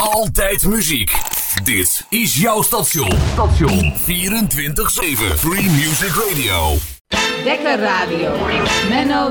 Altijd muziek. Dit is jouw station. 24/7 Free Music Radio. Wekker Radio. Menno